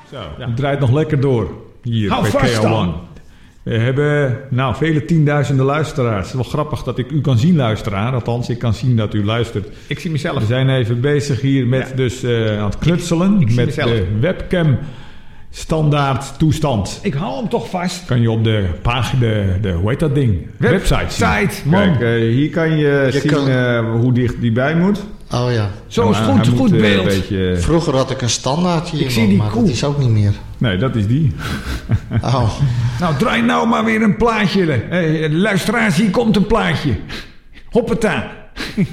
Zo, het draait nog lekker door hier Hou bij vast KL1. dan. We hebben vele tienduizenden luisteraars. Het is wel grappig dat ik u kan zien, luisteraar. Althans, ik kan zien dat u luistert. Ik zie mezelf. We zijn even bezig hier met aan het knutselen. Ik zie met mezelf. de webcam standaard toestand. Ik hou hem toch vast. Kan je op de pagina, hoe heet dat ding? Website zien. Site, man. Kijk, hier kan je zien hoe dicht die bij moet. Oh ja. Zo is Hij goed moet, beeld. Een beetje, Vroeger had ik een standaardje Ik in, zie die maar koe. dat is ook niet meer. nee, dat is die. Oh. Nou, draai nou maar weer een plaatje. Luisteraars, hier komt een plaatje. Hoppata.